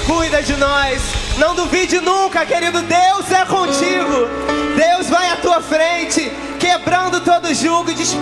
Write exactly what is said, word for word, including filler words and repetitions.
cuida de nós. Não duvide nunca, querido, Deus é contigo. Deus vai à tua frente, quebrando todo jugo,